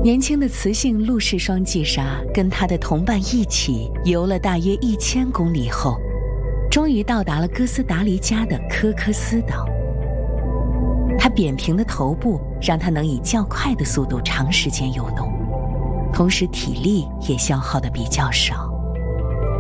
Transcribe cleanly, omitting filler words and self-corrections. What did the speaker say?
年轻的雌性陆氏双髻鲨跟它的同伴一起游了大约1000公里后，终于到达了哥斯达黎加的科科斯岛。它扁平的头部让它能以较快的速度长时间游动，同时体力也消耗得比较少。